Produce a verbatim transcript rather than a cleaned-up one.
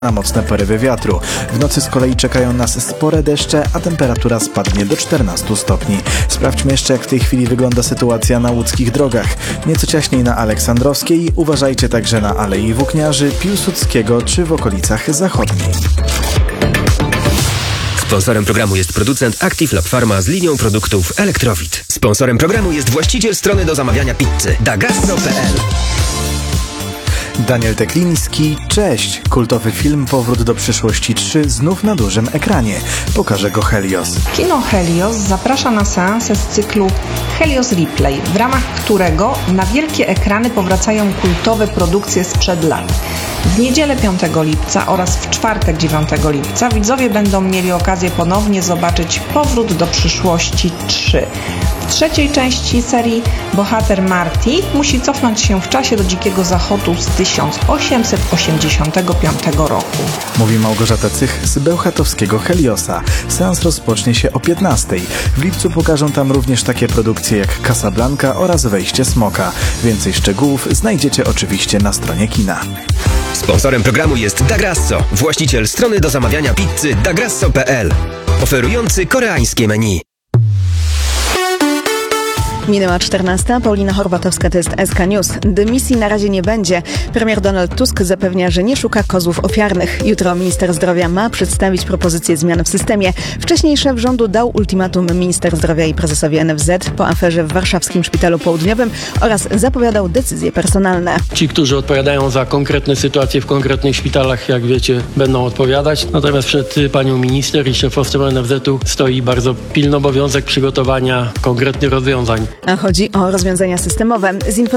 na mocne porywy wiatru. W nocy z kolei czekają nas spore deszcze, a temperatura spadnie do czternastu stopni. Sprawdźmy jeszcze, jak w tej chwili wygląda sytuacja na łódzkich drogach. Nieco ciaśniej na Aleksandrowskiej, uważajcie także na Alei Włókniarzy, Piłsudskiego czy w okolicach zachodniej. Sponsorem programu jest producent Active Lab Pharma z linią produktów Elektrowit. Sponsorem programu jest właściciel strony do zamawiania pizzy dagasso kropka pe el. Daniel Tekliński, cześć! Kultowy film Powrót do przyszłości trzy znów na dużym ekranie. Pokaże go Helios. Kino Helios zaprasza na seansę z cyklu Helios Replay, w ramach którego na wielkie ekrany powracają kultowe produkcje sprzed lat. W niedzielę piątego lipca oraz w czwartek dziewiątego lipca widzowie będą mieli okazję ponownie zobaczyć Powrót do przyszłości trzy. W trzeciej części serii bohater Marty musi cofnąć się w czasie do Dzikiego Zachodu z tysiąc osiemset osiemdziesiątego piątego roku. Mówi Małgorzata Cych z bełchatowskiego Heliosa. Seans rozpocznie się o piętnastej. W lipcu pokażą tam również takie produkcje jak Casablanca oraz Wejście Smoka. Więcej szczegółów znajdziecie oczywiście na stronie kina. Sponsorem programu jest Dagrasso, właściciel strony do zamawiania pizzy dagasso kropka pe el, oferujący koreańskie menu. Minęła czternasta. Paulina Horwatowska, to jest S K News. Dymisji na razie nie będzie. Premier Donald Tusk zapewnia, że nie szuka kozłów ofiarnych. Jutro minister zdrowia ma przedstawić propozycje zmian w systemie. Wcześniej szef rządu dał ultimatum minister zdrowia i prezesowi N F Z po aferze w warszawskim szpitalu południowym oraz zapowiadał decyzje personalne. Ci, którzy odpowiadają za konkretne sytuacje w konkretnych szpitalach, jak wiecie, będą odpowiadać. Natomiast przed panią minister i szefostwem N F Z-u stoi bardzo pilny obowiązek przygotowania konkretnych rozwiązań. A chodzi o rozwiązania systemowe. Z